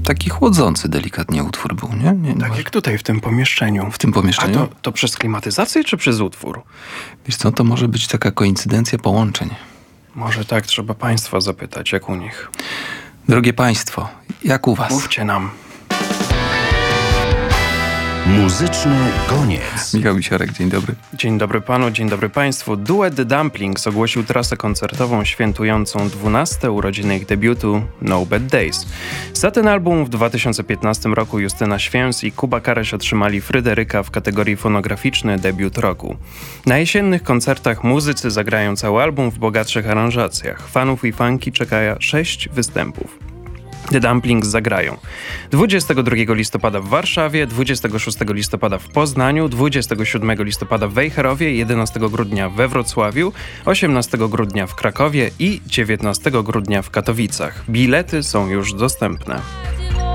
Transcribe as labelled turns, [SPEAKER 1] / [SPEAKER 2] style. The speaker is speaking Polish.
[SPEAKER 1] taki chłodzący delikatnie utwór był, nie?
[SPEAKER 2] Tak jak tutaj w tym pomieszczeniu.
[SPEAKER 1] W tym pomieszczeniu?
[SPEAKER 2] A to przez klimatyzację czy przez utwór?
[SPEAKER 1] Wiesz co, to może być taka koincydencja połączeń.
[SPEAKER 2] Może tak, trzeba państwa zapytać, jak u nich.
[SPEAKER 1] Drogie państwo, jak u was?
[SPEAKER 2] Mówcie nam.
[SPEAKER 3] Muzyczny koniec.
[SPEAKER 1] Michał Wisiorek, dzień dobry.
[SPEAKER 2] Dzień dobry panu, dzień dobry państwu. Duet The Dumplings ogłosił trasę koncertową świętującą 12. urodziny ich debiutu No Bad Days. Za ten album w 2015 roku Justyna Święs i Kuba Karaś otrzymali Fryderyka w kategorii fonograficzny debiut roku. Na jesiennych koncertach muzycy zagrają cały album w bogatszych aranżacjach. Fanów i fanki czeka 6 występów. The Dumplings zagrają 22 listopada w Warszawie, 26 listopada w Poznaniu, 27 listopada w Wejherowie, 11 grudnia we Wrocławiu, 18 grudnia w Krakowie i 19 grudnia w Katowicach. Bilety są już dostępne.